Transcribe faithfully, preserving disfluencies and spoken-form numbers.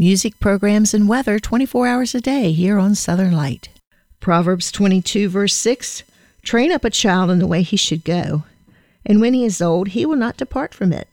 music programs and weather twenty-four hours a day here on Southern Light. Proverbs twenty-two, verse six, train up a child in the way he should go, and when he is old, he will not depart from it.